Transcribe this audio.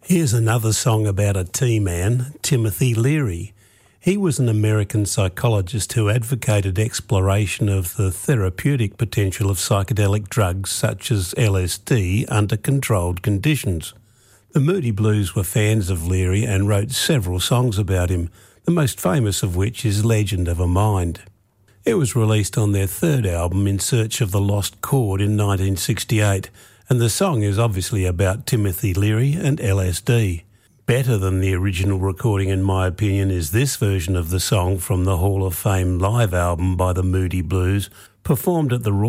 Here's another song about a T-man, Timothy Leary. He was an American psychologist who advocated exploration of the therapeutic potential of psychedelic drugs such as LSD under controlled conditions. The Moody Blues were fans of Leary and wrote several songs about him, the most famous of which is Legend of a Mind. It was released on their third album, In Search of the Lost Chord, in 1968, and the song is obviously about Timothy Leary and LSD. Better than the original recording, in my opinion, is this version of the song from the Hall of Fame live album by the Moody Blues, performed at the